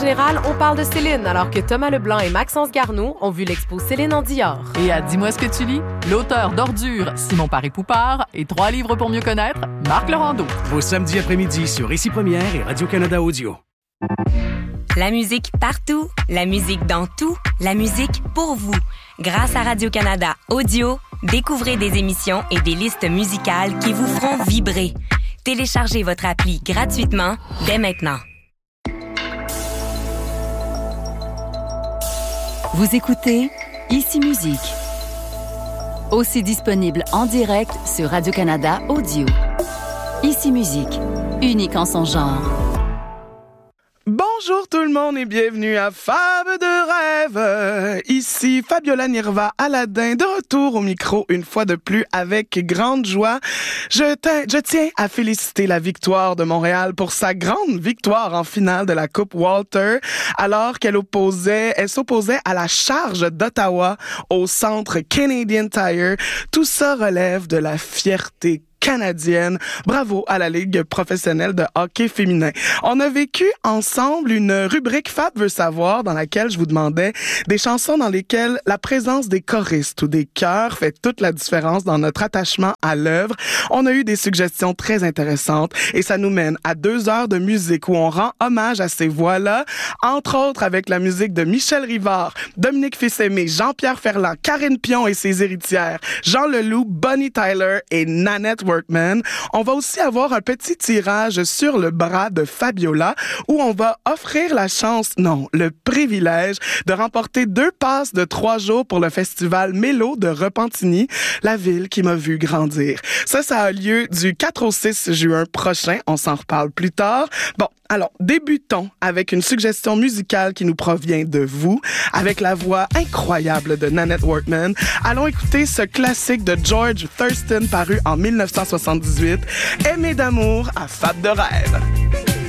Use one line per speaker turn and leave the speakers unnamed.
En général, on parle de Céline, alors que Thomas Leblanc et Maxence Garneau ont vu l'expo Céline en Dior.
Et à Dis-moi ce que tu lis, l'auteur d'Ordures, Simon Paré-Poupard, et 3 livres pour mieux connaître, Marc Laurando.
Vos samedis après-midi sur Ici Première et Radio-Canada Audio.
La musique partout, la musique dans tout, la musique pour vous. Grâce à Radio-Canada Audio, découvrez des émissions et des listes musicales qui vous feront vibrer. Téléchargez votre appli gratuitement dès maintenant.
Vous écoutez Ici Musique. Aussi disponible en direct sur Radio-Canada Audio. Ici Musique, unique en son genre.
Bonjour tout le monde et bienvenue à Fab de rêve. Ici Fabiola Nirva Aladin, de retour au micro une fois de plus avec grande joie. Je tiens à féliciter la Victoire de Montréal pour sa grande victoire en finale de la Coupe Walter, alors qu'elle s'opposait à la Charge d'Ottawa au centre Canadian Tire. Tout ça relève de la fierté canadienne. Bravo à la Ligue professionnelle de hockey féminin. On a vécu ensemble une rubrique Fab veut savoir dans laquelle je vous demandais des chansons dans lesquelles la présence des choristes ou des chœurs fait toute la différence dans notre attachement à l'œuvre. On a eu des suggestions très intéressantes et ça nous mène à 2 heures de musique où on rend hommage à ces voix-là, entre autres avec la musique de Michel Rivard, Dominique Fils-Aimé, Jean-Pierre Ferland, Karine Pion et ses héritières, Jean Leloup, Bonnie Tyler et Nanette Workman. On va aussi avoir un petit tirage sur le bras de Fabiola où on va offrir le privilège de remporter 2 passes de 3 jours pour le festival Mélo de Repentigny, la ville qui m'a vu grandir. Ça a lieu du 4 au 6 juin prochain. On s'en reparle plus tard. Bon, alors, débutons avec une suggestion musicale qui nous provient de vous, avec la voix incroyable de Nanette Workman. Allons écouter ce classique de George Thurston paru en 1978, Aimer d'amour à Fab de rêve.